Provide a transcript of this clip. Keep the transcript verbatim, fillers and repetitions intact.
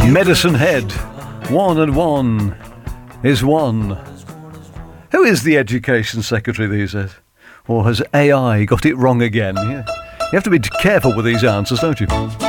Medicine Head. One and one is one. Who is the Education Secretary these days? Or has A I got it wrong again? You have to be careful with these answers, don't you?